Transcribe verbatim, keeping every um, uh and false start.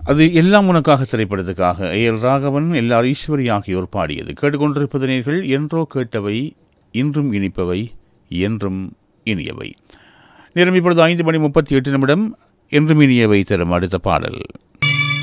அது எல்லாம் உனக்காக திரைப்படத்துக்காக A L Raghavan, LR Eswari ஆகியோர் பாடியது. கேட்டுக்கொண்டிருப்பது நேர்கள் என்றோ கேட்டவை, இன்றும் இனிப்பவை, என்றும் இனியவை. நேரம் இப்பொழுது ஐந்து மணி முப்பத்தி எட்டு நிமிடம். என்றும் இனியவை தரும் அடுத்த பாடல்.